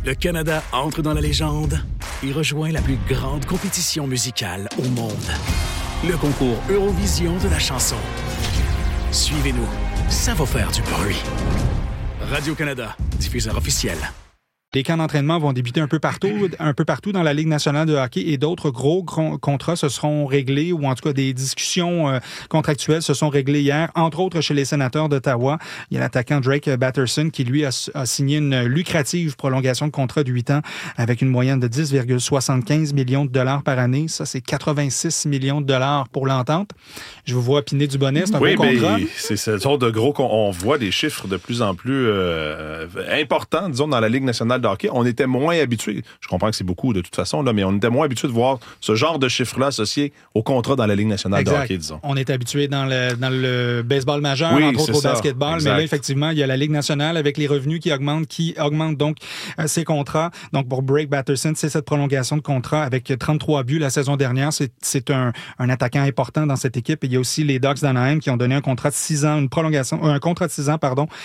Le Canada entre dans la légende et rejoint la plus grande compétition musicale au monde. Le concours Eurovision de la chanson. Suivez-nous, ça va faire du bruit. Radio-Canada, diffuseur officiel. Les camps d'entraînement vont débuter un peu partout dans la Ligue nationale de hockey et d'autres gros contrats se seront réglés, ou en tout cas des discussions contractuelles se sont réglées hier, entre autres chez les Sénateurs d'Ottawa. Il y a l'attaquant Drake Batterson qui, lui, a signé une lucrative prolongation de contrat de 8 ans avec une moyenne de 10,75 millions de dollars par année. Ça, c'est 86 millions de dollars pour l'entente. Je vous vois piner du bonnet, c'est un gros contrat. Oui, c'est ce genre de gros... On voit des chiffres de plus en plus importants, disons, dans la Ligue nationale de hockey. On était moins habitués, je comprends que c'est beaucoup de toute façon, là, mais on était moins habitués de voir ce genre de chiffres-là associés au contrat dans la Ligue nationale de hockey, disons. On est habitué dans le baseball majeur, entre autres au basketball, exact. Mais là, effectivement, il y a la Ligue nationale avec les revenus qui augmentent donc ses contrats. Donc, pour Drake Batterson, c'est cette prolongation de contrat avec 33 buts la saison dernière. C'est un attaquant important dans cette équipe. Et il y a aussi les Ducks d'Anaheim qui ont donné un contrat de 6 ans, un contrat de 6 ans,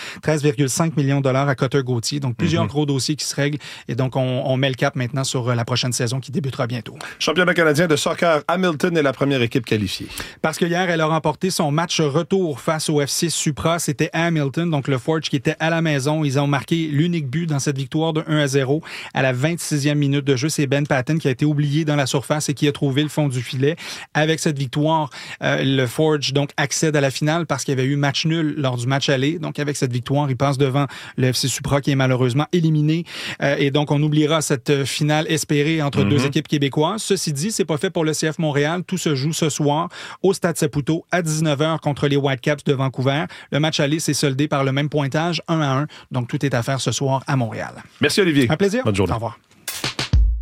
13,5 millions de dollars à Cutter Gauthier. Donc, plusieurs gros dossiers qui se règlent. Et donc, on met le cap maintenant sur la prochaine saison qui débutera bientôt. Championnat canadien de soccer, Hamilton est la première équipe qualifiée. Parce que hier, elle a remporté son match retour face au FC Supra. C'était Hamilton, donc le Forge qui était à la maison. Ils ont marqué l'unique but dans cette victoire de 1-0 à la 26e minute de jeu. C'est Ben Patton qui a été oublié dans la surface et qui a trouvé le fond du filet. Avec cette victoire, le Forge donc accède à la finale parce qu'il y avait eu match nul lors du match aller. Donc, avec cette victoire, il passe devant le FC Supra qui est malheureusement éliminé. Et donc, on oubliera cette finale espérée entre deux équipes québécoises. Ceci dit, c'est pas fait pour le CF Montréal. Tout se joue ce soir au Stade Saputo à 19h contre les Whitecaps de Vancouver. Le match aller s'est soldé par le même pointage, 1-1. Donc, tout est à faire ce soir à Montréal. Merci, Olivier. Un plaisir. Bonne journée. Au revoir.